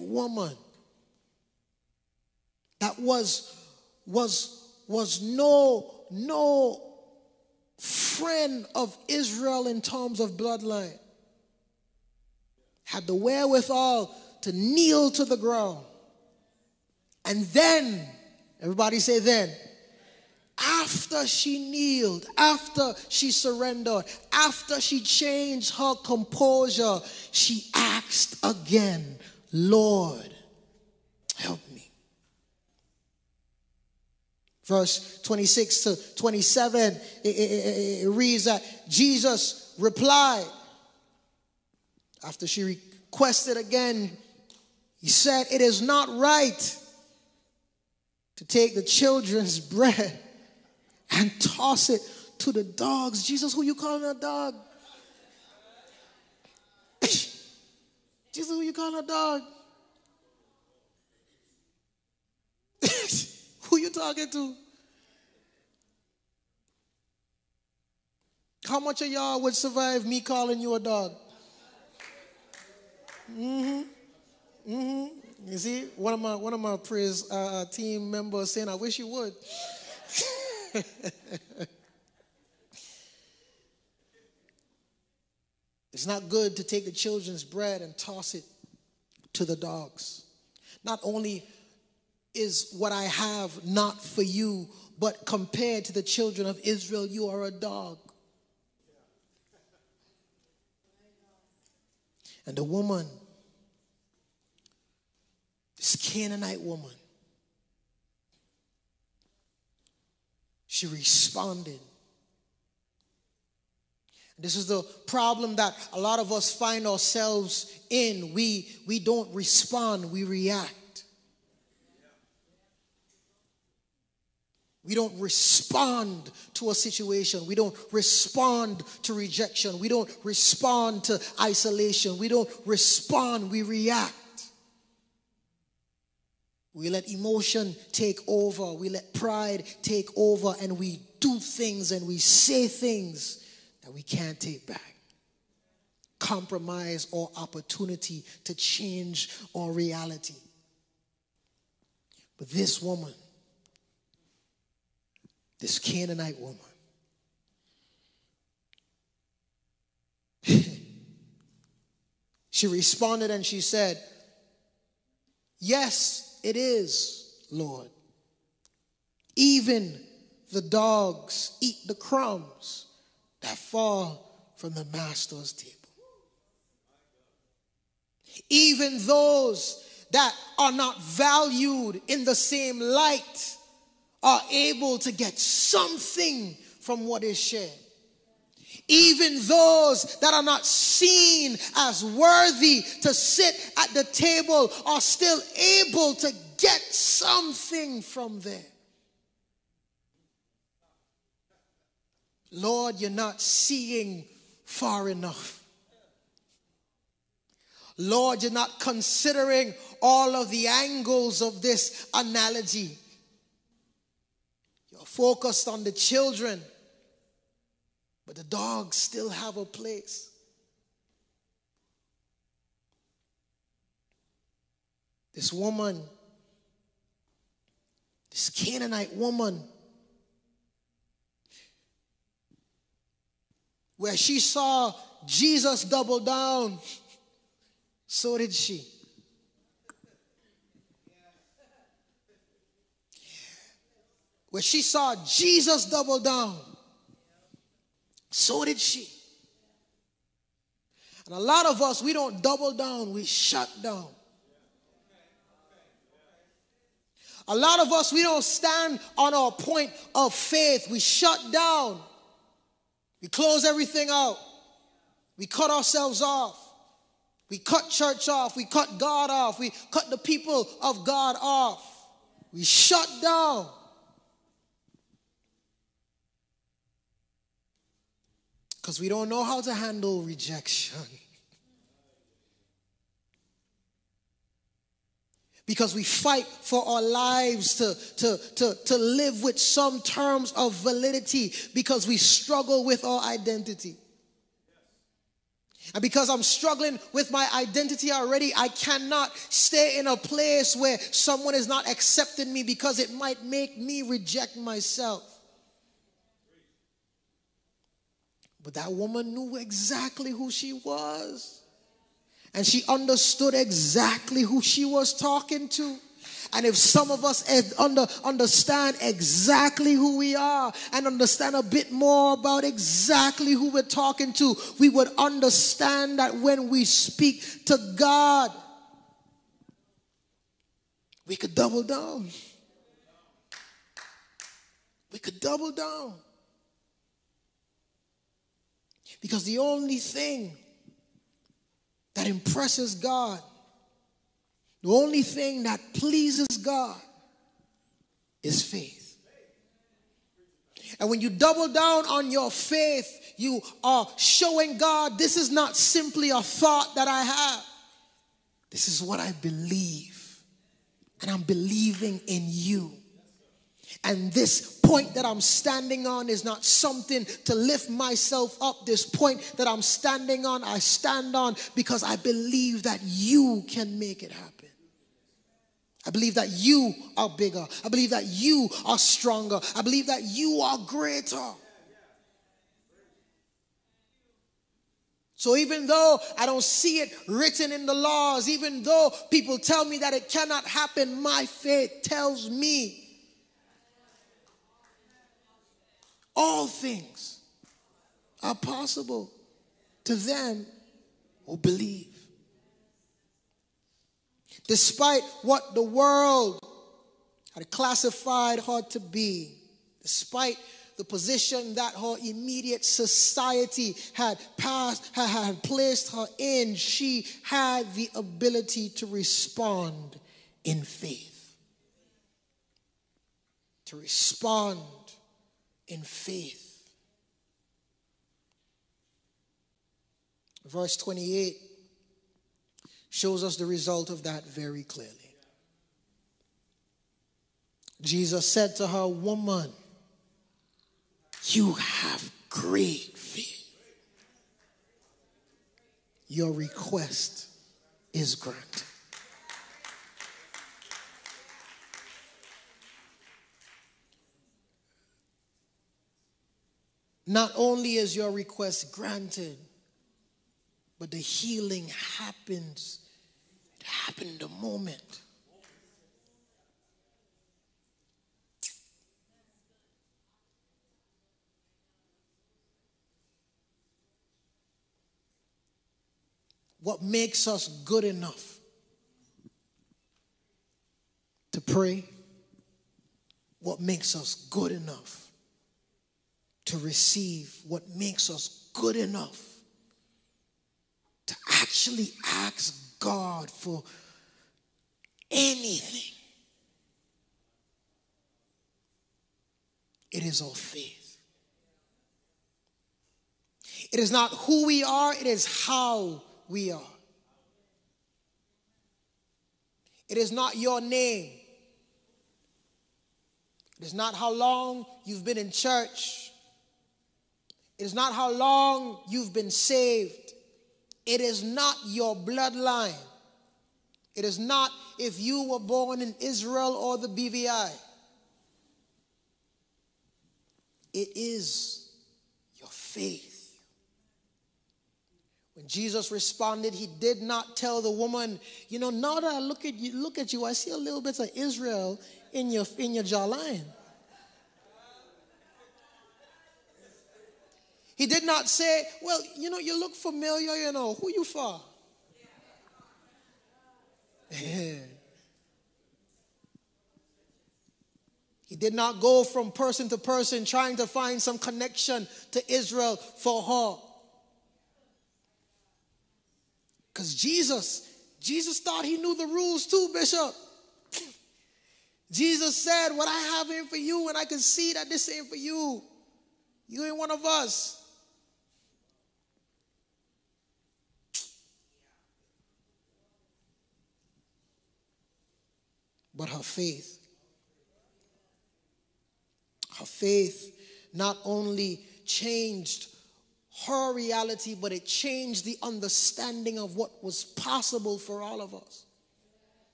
woman that was no friend of Israel in terms of bloodline, had the wherewithal to kneel to the ground. And then, everybody say then, after she kneeled, after she surrendered, after she changed her composure, she asked again, Lord, help me. Verse 26 to 27, it reads that Jesus replied, after she requested again, he said, it is not right to take the children's bread and toss it to the dogs. Jesus, who you calling a dog? Jesus, who you calling a dog? Who you talking to? How much of y'all would survive me calling you a dog? You see, one of my praise team members saying, I wish you would. It's not good to take the children's bread and toss it to the dogs. Not only is what I have not for you, but compared to the children of Israel, you are a dog. And the woman, this Canaanite woman, she responded. This is the problem that a lot of us find ourselves in. We don't respond, we react. We don't respond to a situation. We don't respond to rejection. We don't respond to isolation. We don't respond, we react. We let emotion take over. We let pride take over, and we do things and we say things that we can't take back. Compromise our opportunity to change our reality. But this woman, this Canaanite woman, she responded and she said, yes, it is, Lord. Even the dogs eat the crumbs that fall from the master's table. Even those that are not valued in the same light are able to get something from what is shared. Even those that are not seen as worthy to sit at the table are still able to get something from there. Lord, you're not seeing far enough. Lord, you're not considering all of the angles of this analogy. You're focused on the children, but the dogs still have a place. This woman, this Canaanite woman, where she saw Jesus double down, so did she. Where she saw Jesus double down, so did she. And a lot of us, we don't double down, we shut down. A lot of us, we don't stand on our point of faith, we shut down. We close everything out. We cut ourselves off. We cut church off. We cut God off. We cut the people of God off. We shut down. Because we don't know how to handle rejection. Because we fight for our lives to live with some terms of validity, because we struggle with our identity. And because I'm struggling with my identity already, I cannot stay in a place where someone is not accepting me because it might make me reject myself. But that woman knew exactly who she was. And she understood exactly who she was talking to. And if some of us understand exactly who we are and understand a bit more about exactly who we're talking to, we would understand that when we speak to God, we could double down. We could double down. Because the only thing that impresses God, the only thing that pleases God is faith. And when you double down on your faith, you are showing God, this is not simply a thought that I have. This is what I believe. And I'm believing in you. And this point that I'm standing on is not something to lift myself up. This point that I'm standing on, I stand on because I believe that you can make it happen. I believe that you are bigger. I believe that you are stronger. I believe that you are greater. So even though I don't see it written in the laws, even though people tell me that it cannot happen, my faith tells me all things are possible to them who believe. Despite what the world had classified her to be, despite the position that her immediate society had placed her in, she had the ability to respond in faith. To respond in faith. Verse 28 shows us the result of that very clearly. Jesus said to her, "Woman, you have great faith. Your request is granted." Not only is your request granted, but the healing happens. It happened the moment. What makes us good enough to pray? What makes us good enough to receive? What makes us good enough to actually ask God for anything? It is our faith. It is not who we are, it is how we are. It is not your name. It is not how long you've been in church. It is not how long you've been saved. It is not your bloodline. It is not if you were born in Israel or the BVI. It is your faith. When Jesus responded, he did not tell the woman, now that I look at you, I see a little bit of Israel in your jawline. He did not say, well, you look familiar, who you for? He did not go from person to person trying to find some connection to Israel for her. Because Jesus thought he knew the rules too, Bishop. Jesus said, what I have in for you, and I can see that this ain't for you. You ain't one of us. But her faith not only changed her reality, but it changed the understanding of what was possible for all of us.